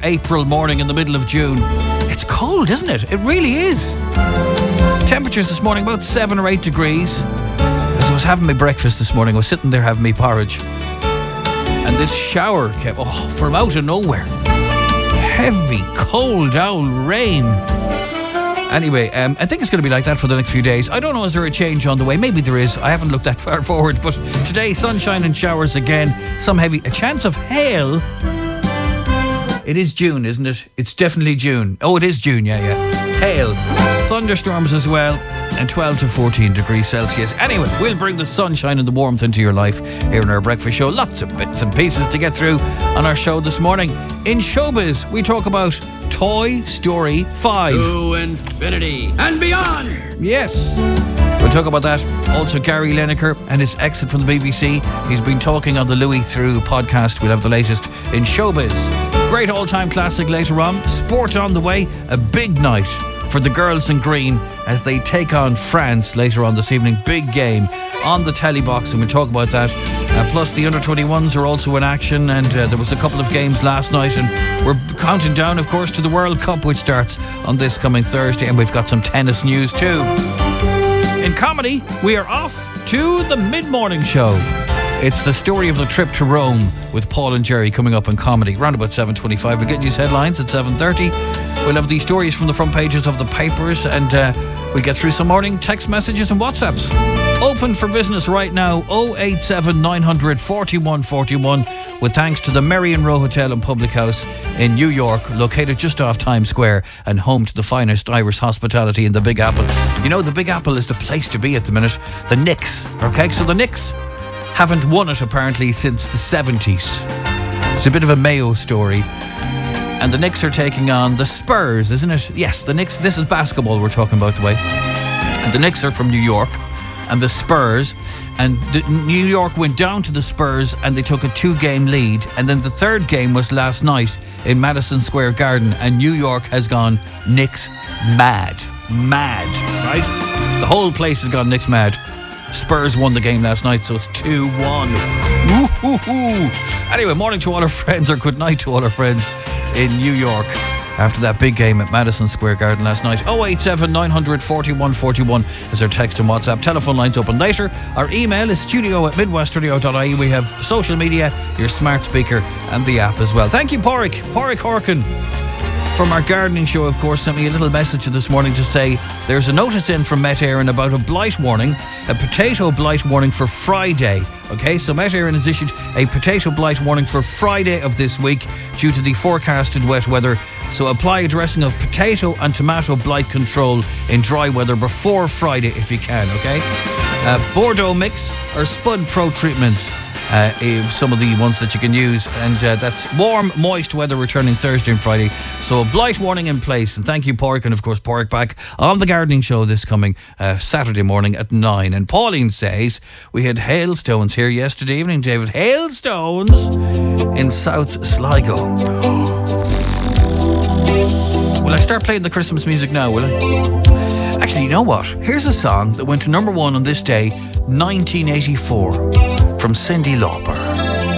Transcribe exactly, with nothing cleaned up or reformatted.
April morning in the middle of June. It's cold, isn't it? It really is. Temperatures this morning about seven or eight degrees. As I was having my breakfast this morning, I was sitting there having my porridge, and this shower came oh, from out of nowhere. Heavy, cold owl rain. Anyway, um, I think it's going to be like that for the next few days. I don't know, is there a change on the way? Maybe there is. I haven't looked that far forward. But today, sunshine and showers again. Some heavy. A chance of hail. It is June, isn't it? It's definitely June. Oh, it is June, yeah, yeah. Hail. Thunderstorms as well. And twelve to fourteen degrees Celsius. Anyway, we'll bring the sunshine and the warmth into your life here in our breakfast show. Lots of bits and pieces to get through on our show this morning. In showbiz, we talk about Toy Story five. To infinity and beyond. Yes. We'll talk about that. Also, Gary Lineker and his exit from the B B C. He's been talking on the Louis Through podcast. We'll have the latest in showbiz. Great all-time classic later on. Sport on the way. A big night for the girls in green as they take on France later on this evening. Big game on the telly box, and we'll talk about that. Uh, plus the under twenty-ones are also in action, and uh, there was a couple of games last night, and we're counting down, of course, to the World Cup, which starts on this coming Thursday, and we've got some tennis news too. In comedy, we are off to the mid-morning show. It's the story of the trip to Rome with Paul and Jerry coming up in comedy round about seven twenty-five. We'll get news headlines at seven thirty. We'll have the stories from the front pages of the papers, and uh, we'll get through some morning text messages and WhatsApps. Open for business right now, oh eight seven nine hundred forty-one forty-one, with thanks to the Merrion Row Hotel and Public House in New York, located just off Times Square and home to the finest Irish hospitality in the Big Apple. You know, the Big Apple is the place to be at the minute. The Knicks, okay? So the Knicks haven't won it apparently since the seventies. It's a bit of a Mayo story. And the Knicks are taking on the Spurs, isn't it? Yes, the Knicks. This is basketball we're talking about, the way. And the Knicks are from New York, and the Spurs. And the New York went down to the Spurs, and they took a two-game lead. And then the third game was last night in Madison Square Garden, and New York has gone Knicks mad, mad, right? The whole place has gone Knicks mad. Spurs won the game last night, so it's two one. Anyway, morning to all our friends, or good night to all our friends in New York after that big game at Madison Square Garden last night. oh eight seven nine hundred forty-one forty-one is our text and WhatsApp. Telephone lines open later. Our email is studio at midwestradio dot I E. We have social media, your smart speaker, and the app as well. Thank you, Porrick. Porrick Horkin from our gardening show, of course, sent me a little message this morning to say there's a notice in from Met Éireann about a blight warning, a potato blight warning for Friday. Okay, so Met Éireann has issued a potato blight warning for Friday of this week due to the forecasted wet weather. So apply a dressing of potato and tomato blight control in dry weather before Friday if you can, okay? Uh, Bordeaux mix or Spud Pro treatments. Uh, some of the ones that you can use, and uh, that's warm, moist weather returning Thursday and Friday. So a blight warning in place. And thank you, Porrick, and of course Porrick back on the gardening show this coming uh, Saturday morning at nine. And Pauline says we had hailstones here yesterday evening, David. Hailstones in South Sligo. Will I start playing the Christmas music now, will I? Actually, you know what? Here's a song that went to number one on this day, nineteen eighty-four, from Cyndi Lauper.